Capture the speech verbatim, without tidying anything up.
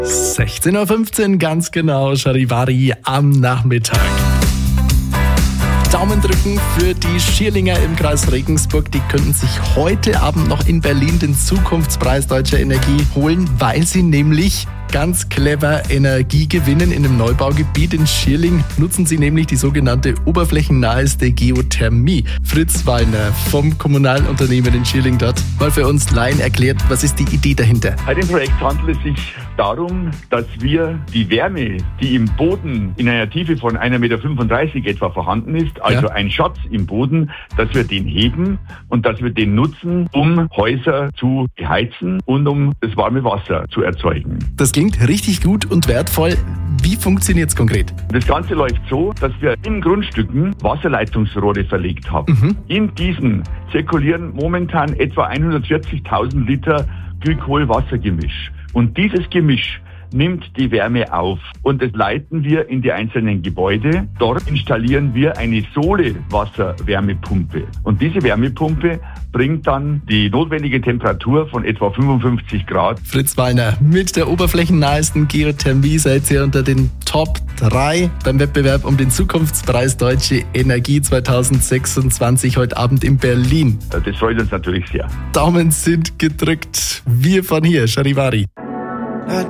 sechzehn Uhr fünfzehn, ganz genau, Charivari am Nachmittag. Daumen drücken für die Schierlinger im Kreis Regensburg. Die könnten sich heute Abend noch in Berlin den Zukunftspreis Deutscher Energie holen, weil sie nämlich ganz clever Energie gewinnen. In einem Neubaugebiet in Schierling nutzen sie nämlich die sogenannte oberflächennaheste Geothermie. Fritz Wallner vom kommunalen Unternehmen in Schierling dort mal für uns Laien erklärt, was ist die Idee dahinter? Bei dem Projekt handelt es sich darum, dass wir die Wärme, die im Boden in einer Tiefe von ein Komma fünfunddreißig Meter etwa vorhanden ist, also ja. ein Schatz im Boden, dass wir den heben und dass wir den nutzen, um Häuser zu beheizen und um das warme Wasser zu erzeugen. Das klingt richtig gut und wertvoll. Wie funktioniert es konkret? Das Ganze läuft so, dass wir in Grundstücken Wasserleitungsrohre verlegt haben. Mhm. In diesen zirkulieren momentan etwa hundertvierzigtausend Liter Glykol-Wassergemisch. Und dieses Gemisch nimmt die Wärme auf und das leiten wir in die einzelnen Gebäude. Dort installieren wir eine Sohle-Wasser-Wärmepumpe. Und diese Wärmepumpe bringt dann die notwendige Temperatur von etwa fünfundfünfzig Grad. Fritz Wallner, mit der oberflächennahesten Geothermie seid ihr unter den Top drei beim Wettbewerb um den Zukunftspreis Deutsche Energie zwanzig sechsundzwanzig heute Abend in Berlin. Das freut uns natürlich sehr. Daumen sind gedrückt. Wir von hier, Charivari.